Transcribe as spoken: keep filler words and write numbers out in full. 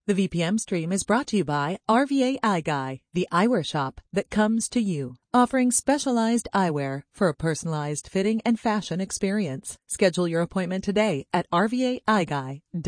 The V P M stream is brought to you by R V A Eye Guy, the eyewear shop that comes to you, offering specialized eyewear for a personalized fitting and fashion experience. Schedule your appointment today at R V A Eye Guy dot com.